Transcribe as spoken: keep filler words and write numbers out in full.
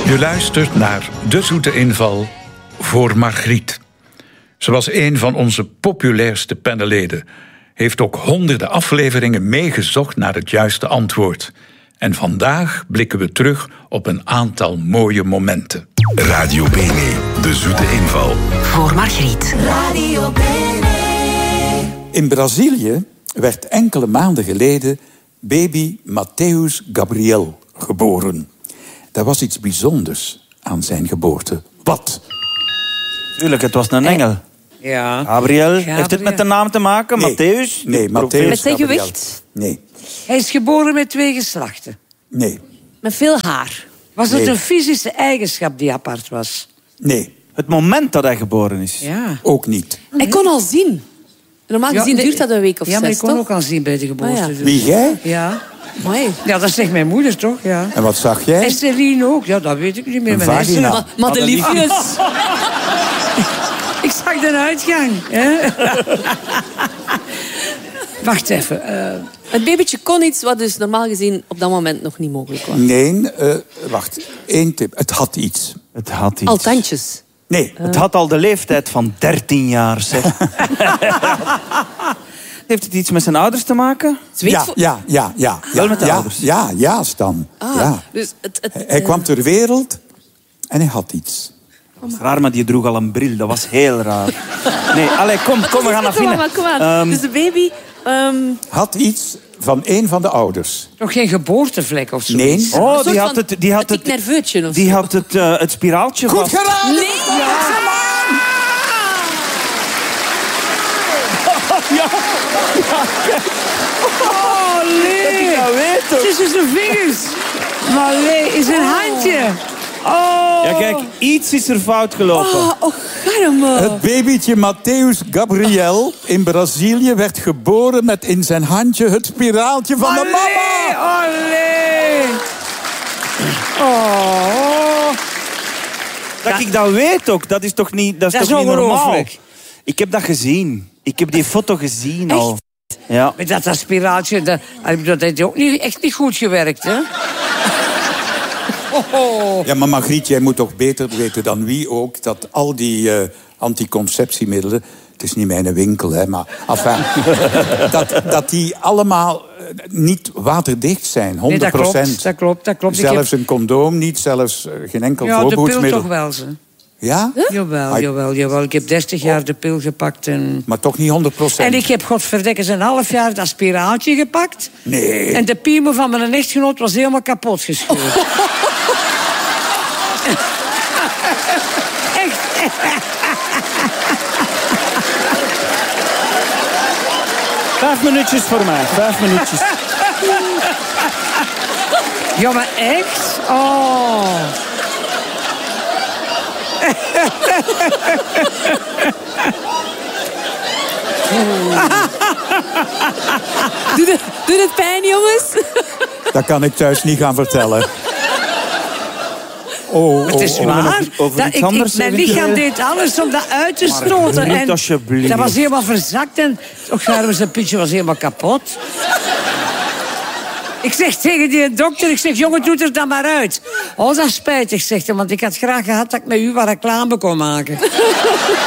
Je luistert naar De Zoete Inval voor Margriet. Ze was een van onze populairste panelleden. Heeft ook honderden afleveringen meegezocht naar het juiste antwoord. En vandaag blikken we terug op een aantal mooie momenten. Radio Bene, De Zoete Inval. Voor Margriet. Radio Bene. In Brazilië werd enkele maanden geleden baby Mateus Gabriel geboren. Er was iets bijzonders aan zijn geboorte. Wat? Tuurlijk, het was een engel. Ja. Gabriel. Gabriel. Heeft het met de naam te maken? Nee. Matthäus? Nee, Matthäus Met zijn Gabriel. gewicht? Nee, Hij is geboren met twee geslachten. nee, Met veel haar. Was het Nee. een fysische eigenschap die apart was? nee. Het moment dat hij geboren is. Ja. Ook niet. Hij kon al zien. Normaal gezien Ja, duurt dat een week of ja, zes, maar ik kon toch? ook al zien bij de geboorte. Ah, ja. dus- Wie, jij? Ja. Amai. Ja, dat zegt mijn moeder toch? Ja. En wat zag jij? En Celine ook. Ja, dat weet ik niet meer. Een Mijn vagina. hersenen- Ma- maar de liefjes. Ik zag de uitgang. Hè? Wacht even. eh, Het babytje kon iets wat dus normaal gezien op dat moment nog niet mogelijk was. Nee, eh, wacht. Eén tip. Het had iets. Het had iets. Al tandjes. Nee, Het had al de leeftijd van dertien jaar, zeg. Heeft het iets met zijn ouders te maken? Zweet ja, voor- ja, ja, ja. Wel met de ja, ouders? Ja, ja, Stan. Ah, Ja. dus het, het, Hij eh, kwam ter wereld en hij had iets. Dat was raar, maar die droeg al een bril. Dat was heel raar. Nee, allee, kom, kom, we gaan naar Kom binnen. maar, kom maar. Ehm, Dus de baby... ehm, Had iets van een van de ouders. Nog geen geboortevlek of zo. Nee. een Oh, soort die had van het, die had een het, tik nerveutje of die zo. had het, eh, het spiraaltje Goed vast. geraden! Nee! Oh, nee. Ja, weet toch? Tussen zijn vingers. Maar nee, in zijn handje. Oh. Ja, kijk, iets is er fout gelopen. Oh, oh, garme. Het babytje Mateus Gabriel in Brazilië werd geboren met in zijn handje het spiraaltje van de mama. Olé. Oh. Dat ik dat weet ook, dat is toch niet, dat is Dat is toch niet normaal? ongelooflijk. Ik heb dat gezien. Ik heb die foto gezien al. Ja. Met dat, dat spiraaltje, dat, dat heeft ook niet, echt niet goed gewerkt, hè? Oh. Ja, maar Margriet, jij moet toch beter weten dan wie ook dat al die eh, anticonceptiemiddelen, het is niet mijn winkel, hè, maar enfin, dat, dat die allemaal eh, niet waterdicht zijn, Nee, honderd dat procent. klopt, dat klopt, dat klopt. Ik Zelfs heb- een condoom niet, zelfs eh, geen enkel Ja, de pil voorboedsmiddel. toch wel, ze. Ja? Jawel, Ah, jawel, jawel. Ik heb dertig jaar de pil gepakt en... Maar toch niet honderd procent. En ik heb, godverdekkers, een half jaar dat spiraaltje gepakt. Nee. En de piemel van mijn echtgenoot was helemaal kapot gescheurd. Echt. Vijf minuutjes voor mij, vijf minuutjes. Ja, maar echt? Oh. Doe, het, doe het pijn, jongens? Dat kan ik thuis niet gaan vertellen. Oh, Het is oh, oh. waar. over Dat, iets ik, anders ik, mijn eventueel? lichaam deed alles om dat uit te stoten. Margriet, En alsjeblieft. dat was helemaal verzakt en och, zijn pitje was helemaal kapot. Ik zeg tegen die dokter, ik zeg, jongen, doe er dan maar uit. Oh, dat is spijtig, zegt hij, want ik had graag gehad dat ik met u wat reclame kon maken.